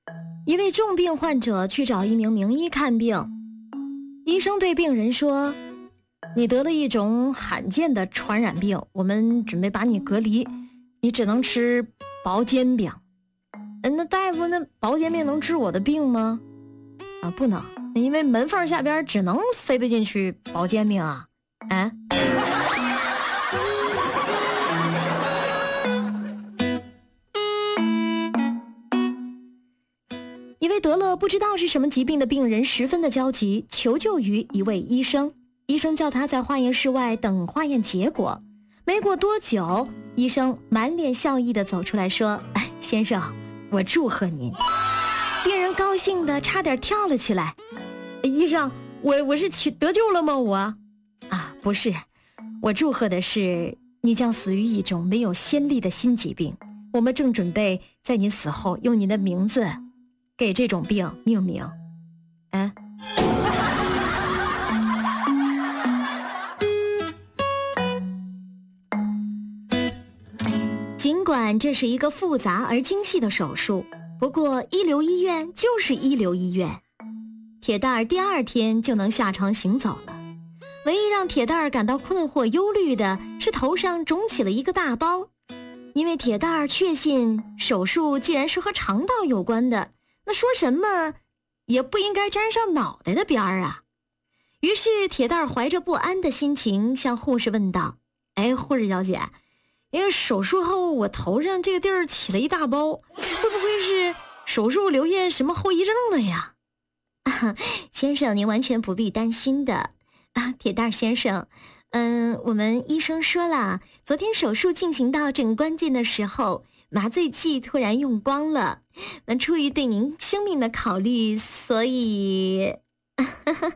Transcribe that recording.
一位重病患者去找一名名医看病，医生对病人说，你得了一种罕见的传染病，我们准备把你隔离，你只能吃薄煎饼。那大夫，那薄煎饼能治我的病吗？不能，因为门缝下边只能塞得进去薄煎饼啊。一位得了不知道是什么疾病的病人十分的焦急，求救于一位医生。医生叫他在化验室外等化验结果。没过多久，医生满脸笑意地走出来说，先生，我祝贺您。病人高兴得差点跳了起来。医生，我是得救了吗？我不是，我祝贺的是你将死于一种没有先例的新疾病，我们正准备在您死后用您的名字给这种病命名。尽管这是一个复杂而精细的手术，不过一流医院就是一流医院。铁蛋儿第二天就能下床行走了，唯一让铁蛋儿感到困惑忧虑的是头上肿起了一个大包，因为铁蛋儿确信手术既然是和肠道有关的，那说什么也不应该沾上脑袋的边儿啊。于是铁蛋儿怀着不安的心情向护士问道，护士小姐，因为手术后我头上这个地儿起了一大包，会不会是手术留下什么后遗症了呀？先生，您完全不必担心的。铁蛋儿先生，我们医生说了，昨天手术进行到正关键的时候，麻醉剂突然用光了，那出于对您生命的考虑，所以